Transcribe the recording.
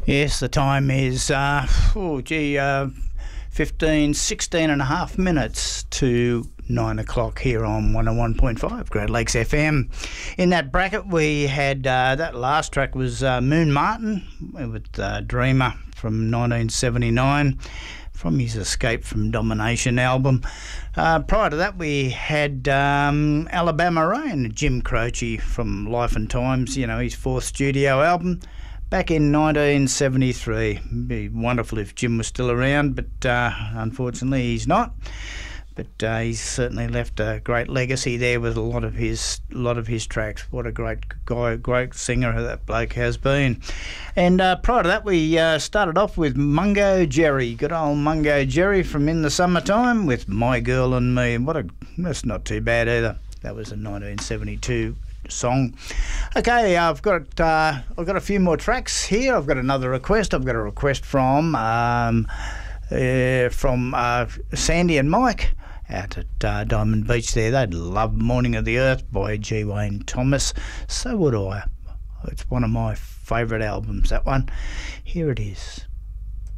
Yes, the time is 16 and a half minutes to 9 o'clock here on 101.5 Great Lakes FM. In that bracket we had, that last track was Moon Martin with Dreamer from 1979, from his Escape from Domination album. Prior to that we had Alabama Rain, Jim Croce from Life and Times, his fourth studio album. Back in 1973. It'd be wonderful if Jim was still around, but unfortunately he's not. But he's certainly left a great legacy there with a lot of his tracks. What a great guy, great singer that bloke has been. And prior to that, we started off with Mungo Jerry, good old Mungo Jerry from In the Summertime with My Girl and Me. That's not too bad either. That was a 1972 song. Okay, I've got a few more tracks here. I've got another request. I've got a request from Sandy and Mike out at Diamond Beach there. They'd love Morning of the Earth by G. Wayne Thomas. So would I. It's one of my favourite albums, that one. Here it is.